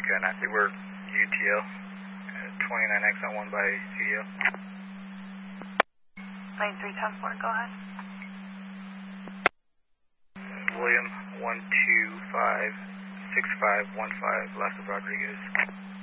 Nancy, we're UTL, 29X on 1 by CDL. 9310-4, go ahead. William, 1256515, last of Rodriguez.